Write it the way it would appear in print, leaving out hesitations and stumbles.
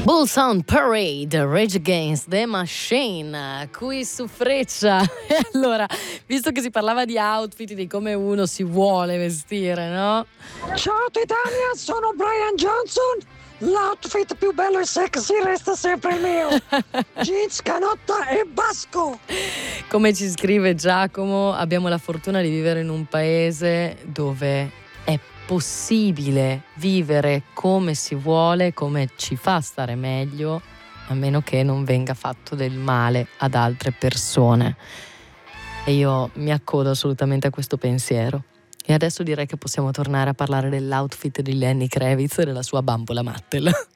Bulls on Parade, Rage Against the Machine, qui su Freccia. E allora, visto che si parlava di outfit, di come uno si vuole vestire, no? Ciao Titania, sono Brian Johnson. L'outfit più bello e sexy resta sempre il mio. Jeans, canotta e basco. Come ci scrive Giacomo, abbiamo la fortuna di vivere in un paese dove è possibile vivere come si vuole, come ci fa stare meglio, a meno che non venga fatto del male ad altre persone. E io mi accodo assolutamente a questo pensiero. E adesso direi che possiamo tornare a parlare dell'outfit di Lenny Kravitz e della sua bambola Mattel.